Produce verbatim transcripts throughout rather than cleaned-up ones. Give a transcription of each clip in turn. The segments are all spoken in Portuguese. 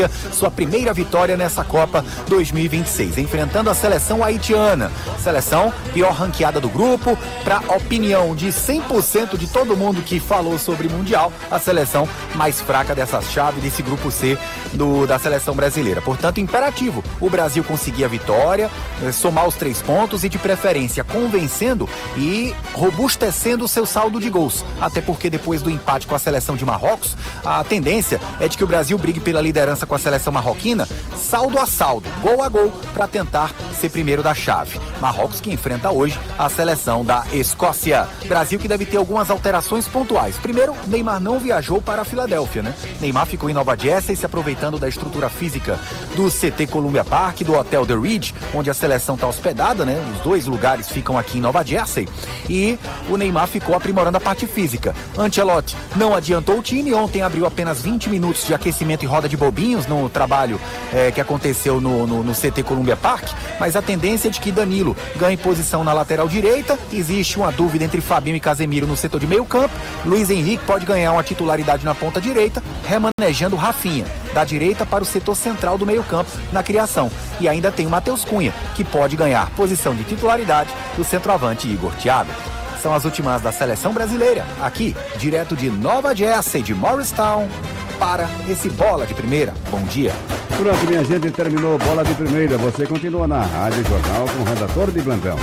sua primeira vitória nessa Copa dois mil e vinte e seis, enfrentando a seleção haitiana, seleção pior ranqueada do grupo. Para opinião de cem por cento de todo mundo que falou sobre Mundial, a seleção mais fraca dessa chave, desse grupo C do, da seleção brasileira. Portanto, imperativo o Brasil conseguir a vitória, somar os três pontos e de preferência convencendo e robustecendo o seu saldo de gols, até porque depois do empate com a seleção de Marrocos, a tendência é de que o Brasil brigue pela liderança com a seleção marroquina, saldo a saldo, gol a gol, para tentar ser primeiro da chave. Marrocos que enfrenta hoje a seleção da Escócia. Brasil que deve ter algumas alterações pontuais. Primeiro, Neymar não viajou para a Filadélfia, né? Neymar ficou em Nova Jersey, se aproveitando da estrutura física do C T Columbia Park, do Hotel The Ridge, onde a seleção está hospedada, né? Os dois lugares ficam aqui em Nova Jersey. E o Neymar ficou aprimorando a parte física. Ancelotti não adiantou o time, ontem abriu apenas vinte minutos de aquecimento e roda de bobinhos no trabalho é, que aconteceu no, no, no C T Columbia Park, mas a tendência é de que Danilo ganhe posição na lateral direita. Existe uma dúvida entre Fabinho e Casemiro no setor de meio campo. Luiz Henrique pode ganhar uma titularidade na ponta direita, remanejando Rafinha da direita para o setor central do meio campo na criação. E ainda tem o Matheus Cunha, que pode ganhar posição de titularidade do centroavante Igor Thiago. São as últimas da seleção brasileira, aqui, direto de Nova Jersey, de Morristown, para esse Bola de Primeira. Bom dia. Pronto, minha gente, terminou Bola de Primeira. Você continua na Rádio Jornal com o redator de plantão.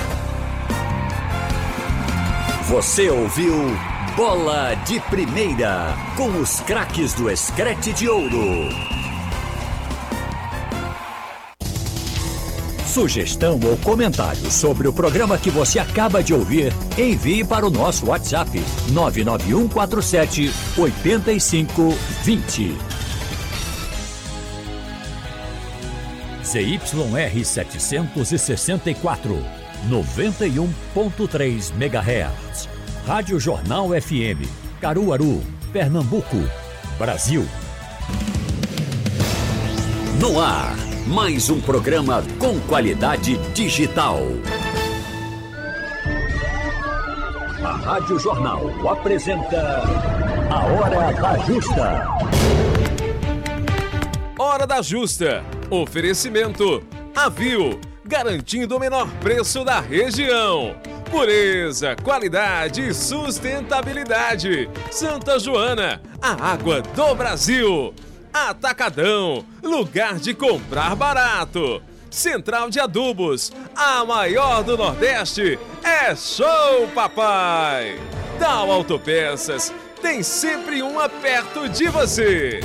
Você ouviu Bola de Primeira, com os craques do Escrete de Ouro. Sugestão ou comentário sobre o programa que você acaba de ouvir, envie para o nosso WhatsApp nove nove um quatro sete oito cinco dois zero. Z Y R setecentos e sessenta e quatro, noventa e um ponto três megahertz. Rádio Jornal F M, Caruaru, Pernambuco, Brasil. No ar, mais um programa com qualidade digital. A Rádio Jornal apresenta A Hora da Justa. Hora da Justa. Oferecimento Avil, garantindo o menor preço da região. Pureza, qualidade e sustentabilidade. Santa Joana, a água do Brasil. Atacadão, lugar de comprar barato. Central de Adubos, a maior do Nordeste. É show, papai! Tal Autopeças, tem sempre uma perto de você.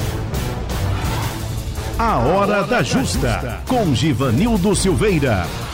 A Hora da Justa, com Givanildo Silveira.